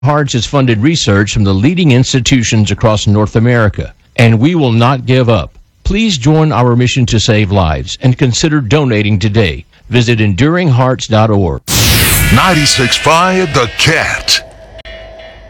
Hearts has funded research from the leading institutions across North America, and we will not give up. Please join our mission to save lives and consider donating today. Visit EnduringHearts.org. 96.5 The Cat.